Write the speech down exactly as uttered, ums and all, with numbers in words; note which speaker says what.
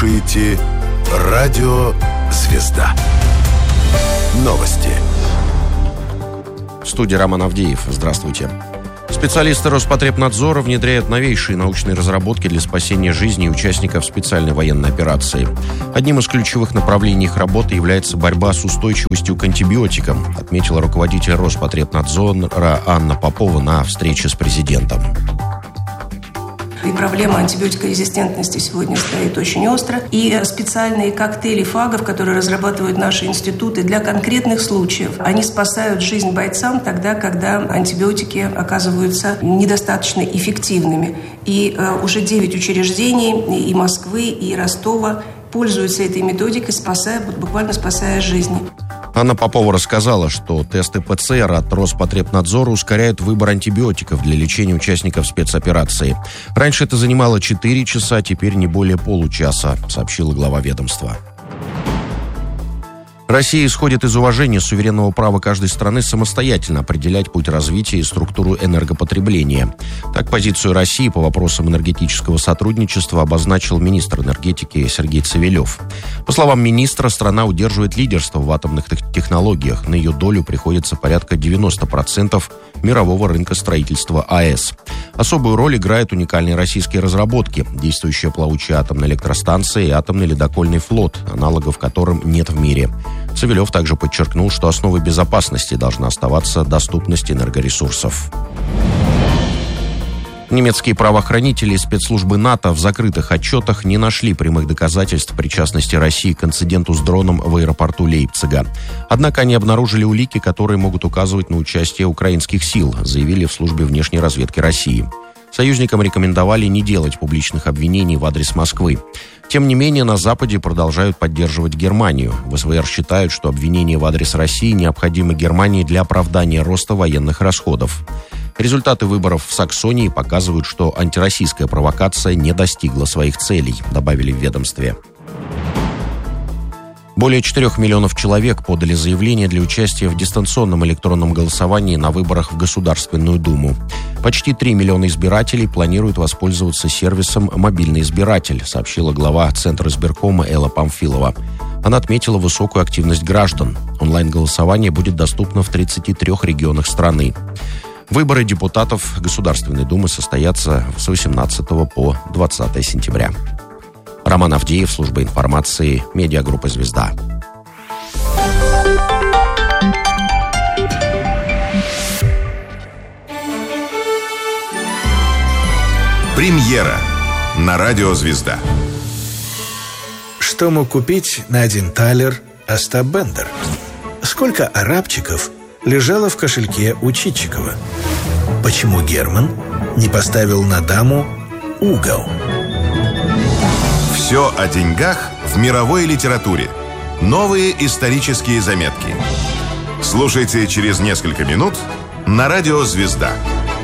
Speaker 1: слушаете «Радио Звезда». Новости.
Speaker 2: В студии Роман Авдеев. Здравствуйте. Специалисты Роспотребнадзора внедряют новейшие научные разработки для спасения жизни участников специальной военной операции. Одним из ключевых направлений их работы является борьба с устойчивостью к антибиотикам, отметила руководитель Роспотребнадзора Анна Попова на встрече с президентом.
Speaker 3: И проблема антибиотикорезистентности сегодня стоит очень остро. И специальные коктейли фагов, которые разрабатывают наши институты для конкретных случаев, они спасают жизнь бойцам тогда, когда антибиотики оказываются недостаточно эффективными. И э, уже девять учреждений и Москвы, и Ростова пользуются этой методикой, спасая, буквально спасая жизни.
Speaker 2: Анна Попова рассказала, что тесты ПЦР от Роспотребнадзора ускоряют выбор антибиотиков для лечения участников спецоперации. Раньше это занимало четыре часа, теперь не более получаса, сообщила глава ведомства. Россия исходит из уважения суверенного права каждой страны самостоятельно определять путь развития и структуру энергопотребления. Так, позицию России по вопросам энергетического сотрудничества обозначил министр энергетики Сергей Цивилев. По словам министра, страна удерживает лидерство в атомных технологиях. На ее долю приходится порядка девяносто процентов мирового рынка строительства АЭС. Особую роль играют уникальные российские разработки, действующая плавучая атомная электростанция и атомный ледокольный флот, аналогов которым нет в мире. Цивилев также подчеркнул, что основой безопасности должна оставаться доступность энергоресурсов. Немецкие правоохранители и спецслужбы НАТО в закрытых отчетах не нашли прямых доказательств причастности России к инциденту с дроном в аэропорту Лейпцига. Однако они обнаружили улики, которые могут указывать на участие украинских сил, заявили в службе внешней разведки России. Союзникам рекомендовали не делать публичных обвинений в адрес Москвы. Тем не менее, на Западе продолжают поддерживать Германию. В СВР считают, что обвинения в адрес России необходимы Германии для оправдания роста военных расходов. Результаты выборов в Саксонии показывают, что антироссийская провокация не достигла своих целей, добавили в ведомстве. Более четырех миллионов человек подали заявление для участия в дистанционном электронном голосовании на выборах в Государственную Думу. Почти три миллиона избирателей планируют воспользоваться сервисом «Мобильный избиратель», сообщила глава Центра избиркома Элла Памфилова. Она отметила высокую активность граждан. Онлайн-голосование будет доступно в тридцати трёх регионах страны. Выборы депутатов Государственной Думы состоятся с восемнадцатого по двадцатое сентября. Роман Авдеев, служба информации, медиагруппа «Звезда».
Speaker 1: Премьера на радио «Звезда».
Speaker 4: Что мог купить на один талер Остап Бендер? Сколько арабчиков лежало в кошельке у Читчикова? Почему Герман не поставил на даму угол?
Speaker 1: Все о деньгах в мировой литературе. Новые исторические заметки. Слушайте через несколько минут на радио «Звезда».